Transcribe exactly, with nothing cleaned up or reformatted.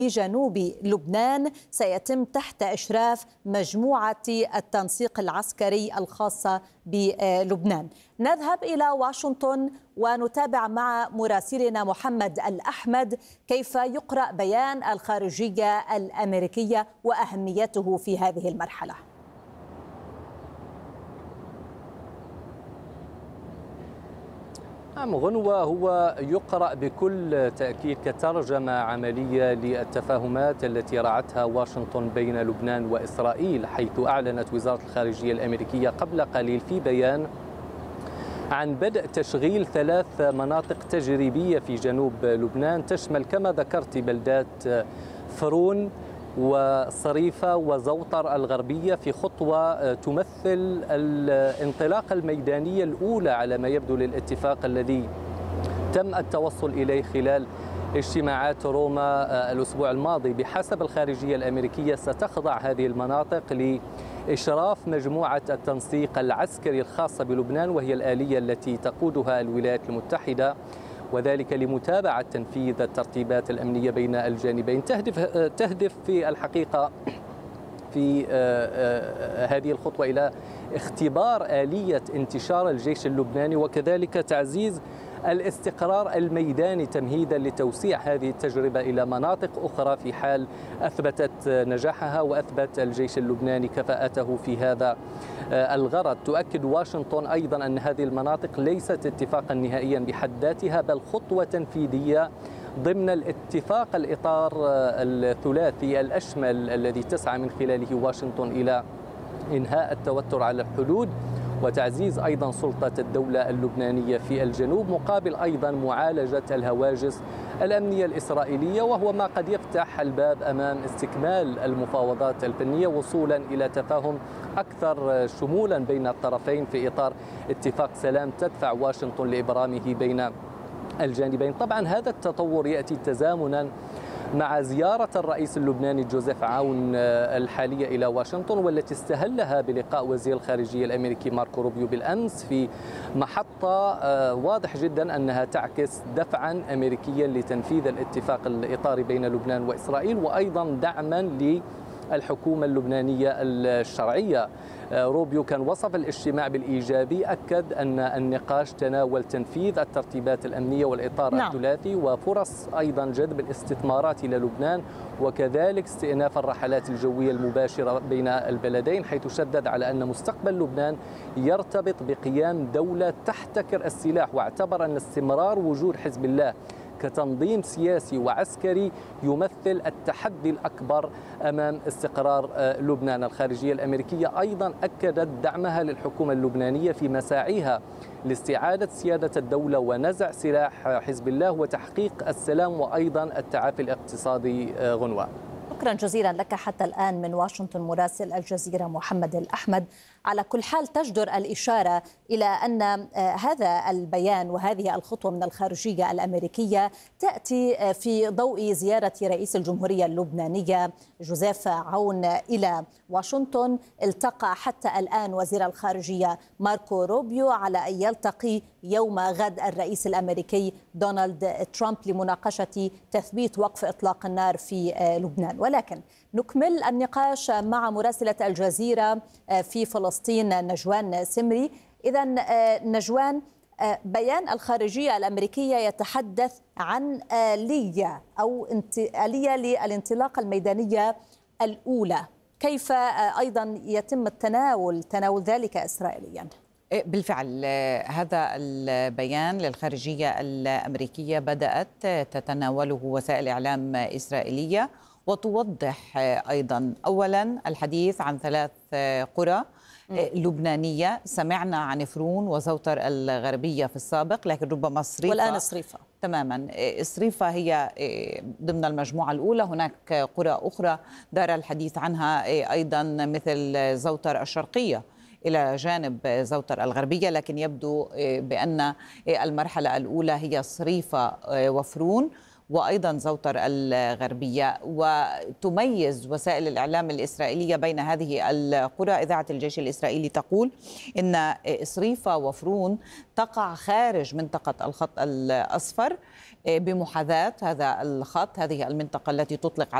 في جنوب لبنان سيتم تحت إشراف مجموعة التنسيق العسكري الخاصة بلبنان. نذهب إلى واشنطن ونتابع مع مراسلنا محمد الأحمد كيف يقرأ بيان الخارجية الأمريكية وأهميته في هذه المرحلة. نعم غنوة، هو يقرأ بكل تأكيد كترجمة عملية للتفاهمات التي رعتها واشنطن بين لبنان وإسرائيل، حيث أعلنت وزارة الخارجية الأمريكية قبل قليل في بيان عن بدء تشغيل ثلاث مناطق تجريبية في جنوب لبنان تشمل كما ذكرت بلدات فرون وصريفة وزوطر الغربية، في خطوة تمثل الانطلاقة الميدانية الأولى على ما يبدو للاتفاق الذي تم التوصل إليه خلال اجتماعات روما الأسبوع الماضي. بحسب الخارجية الأمريكية ستخضع هذه المناطق لإشراف مجموعة التنسيق العسكري الخاصة بلبنان، وهي الآلية التي تقودها الولايات المتحدة، وذلك لمتابعة تنفيذ الترتيبات الأمنية بين الجانبين. تهدف تهدف في الحقيقة في هذه الخطوة إلى اختبار آلية انتشار الجيش اللبناني وكذلك تعزيز الاستقرار الميداني تمهيدا لتوسيع هذه التجربة إلى مناطق أخرى في حال أثبتت نجاحها وأثبت الجيش اللبناني كفاءته في هذا الغرض. تؤكد واشنطن أيضا أن هذه المناطق ليست اتفاقا نهائيا بحد ذاتها، بل خطوة تنفيذية ضمن الاتفاق الإطار الثلاثي الأشمل الذي تسعى من خلاله واشنطن إلى إنهاء التوتر على الحدود وتعزيز أيضا سلطة الدولة اللبنانية في الجنوب، مقابل أيضا معالجة الهواجس الأمنية الإسرائيلية، وهو ما قد يفتح الباب أمام استكمال المفاوضات الفنية وصولا إلى تفاهم أكثر شمولا بين الطرفين في إطار اتفاق سلام تدفع واشنطن لإبرامه بين الجانبين. طبعا هذا التطور يأتي تزامنا مع زيارة الرئيس اللبناني جوزيف عون الحالية إلى واشنطن، والتي استهلها بلقاء وزير الخارجية الأمريكي ماركو روبيو بالأمس في محطة واضح جدا أنها تعكس دفعا أمريكيا لتنفيذ الاتفاق الإطاري بين لبنان وإسرائيل، وأيضا دعما للحكومة اللبنانية الشرعية. روبيو كان وصف الاجتماع بالإيجابي، أكد أن النقاش تناول تنفيذ الترتيبات الأمنية والإطار نعم. الثلاثي وفرص أيضا جذب الاستثمارات إلى لبنان، وكذلك استئناف الرحلات الجوية المباشرة بين البلدين، حيث شدد على أن مستقبل لبنان يرتبط بقيام دولة تحتكر السلاح، واعتبر أن استمرار وجود حزب الله كتنظيم سياسي وعسكري يمثل التحدي الأكبر أمام استقرار لبنان. الخارجية الأمريكية أيضا أكدت دعمها للحكومة اللبنانية في مساعيها لاستعادة سيادة الدولة ونزع سلاح حزب الله وتحقيق السلام وأيضا التعافي الاقتصادي. غنوة، شكرا جزيلا لك حتى الآن من واشنطن مراسل الجزيرة محمد الأحمد. على كل حال تجدر الإشارة إلى أن هذا البيان وهذه الخطوة من الخارجية الأمريكية تأتي في ضوء زيارة رئيس الجمهورية اللبنانية جوزيف عون إلى واشنطن. التقى حتى الآن وزير الخارجية ماركو روبيو على أن يلتقي يوم غد الرئيس الأمريكي دونالد ترامب لمناقشة تثبيت وقف إطلاق النار في لبنان. ولكن نكمل النقاش مع مراسلة الجزيرة في فلسطين نجوان سمري. إذا نجوان، بيان الخارجية الأمريكية يتحدث عن آلية أو آلية للانطلاقة الميدانية الأولى، كيف أيضا يتم التناول تناول ذلك إسرائيليا؟ بالفعل هذا البيان للخارجية الأمريكية بدأت تتناوله وسائل إعلام إسرائيلية، وتوضح أيضا أولا الحديث عن ثلاث قرى لبنانية. سمعنا عن فرون وزوتر الغربية في السابق، لكن ربما صريفة والآن صريفة. تماما، صريفة هي ضمن المجموعة الأولى. هناك قرى أخرى دار الحديث عنها أيضا مثل زوتر الشرقية إلى جانب زوتر الغربية، لكن يبدو بأن المرحلة الأولى هي صريفة وفرون، وأيضا زوتر الغربية. وتميز وسائل الإعلام الإسرائيلية بين هذه القرى. إذاعة الجيش الإسرائيلي تقول إن إصريفة وفرون تقع خارج منطقة الخط الأصفر بمحاذاة هذا الخط، هذه المنطقة التي تطلق